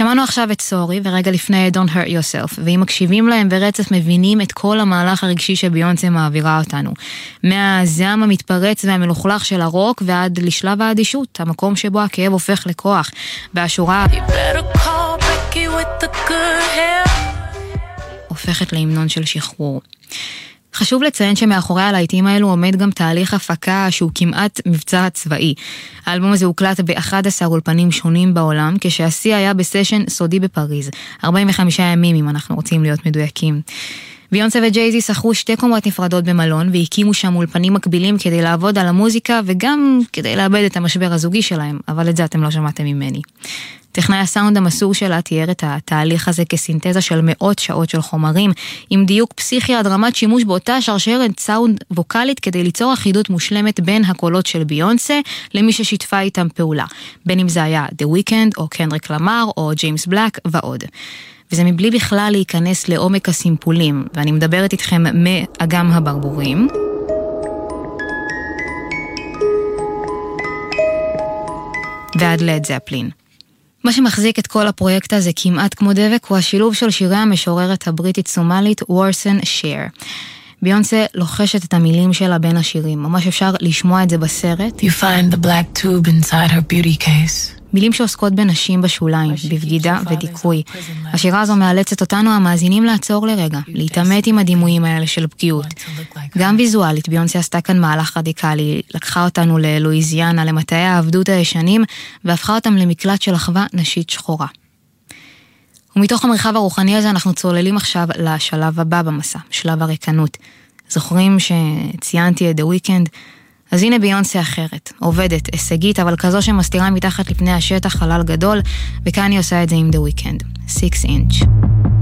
שמענו עכשיו את סורי, ורגע לפני Don't Hurt Yourself, ואם מקשיבים להם ברצף מבינים את כל המהלך הרגשי שביונסה מעבירה אותנו. מהזעם המתפרץ והמלוכלך של הרוק ועד לשלב האדישות, המקום שבו הכאב הופך לכוח. והשורה הופכת להמנון של שחרור. חשוב לציין שמאחורי הלהיטים האלו עומד גם תהליך הפקה שהוא כמעט מבצע צבאי. האלבום הזה הוקלט ב-11 אולפנים שונים בעולם, כשהשיא היה בסשן סודי בפריז. 45 ימים אם אנחנו רוצים להיות מדויקים. ביונסה וג'ייזי שכרו 2 קומות נפרדות במלון, והקימו שם אולפנים מקבילים כדי לעבוד על המוזיקה, וגם כדי לאבד את המשבר הזוגי שלהם, אבל את זה אתם לא שמעתם ממני. טכנאי הסאונד המסור שלה תיאר את התהליך הזה כסינתזה של מאות שעות של חומרים, עם דיוק פסיכי עד רמת שימוש באותה שרשרת סאונד ווקלית כדי ליצור אחידות מושלמת בין הקולות של ביונסה למי ששיתפה איתם פעולה, בין אם זה היה The Weeknd או קנדריק למר או ג'יימס בלק ועוד. וזה מבלי בכלל להיכנס לעומק הסימפולים, ואני מדברת איתכם מאגם הברבורים. ועד לד זפלין. מה שמחזיק את כל הפרויקט הזה כמעט כמו דבק הוא השילוב של שירי המשוררת הבריטית סומלית וורסן שיר. ביונסה לוחשת את המילים שלה בין השירים, ממש אפשר לשמוע את זה בסרט. You find the black tube inside her beauty case. מילים שעוסקות בנשים בשוליים, בבגידה ודיכוי. השירה הזו מאלצת אותנו המאזינים לעצור לרגע, להתעמת עם הדימויים האלה של פגיעות. גם ויזואלית, ביונסה עשתה כאן מהלך רדיקלי, לקחה אותנו ללואיזיאנה, למטעי העבדות הישנים, והפכה אותם למקלט של אחווה נשית שחורה. ומתוך המרחב הרוחני הזה אנחנו צוללים עכשיו לשלב הבא במסע, שלב הריקנות. זוכרים שציינתי את The Weeknd? אז הנה ביונסה אחרת, עובדת, הישגית, אבל כזו שמסתירה מתחת לפני השטח חלל גדול, וכאן היא עושה את זה עם The Weeknd, 6 inch.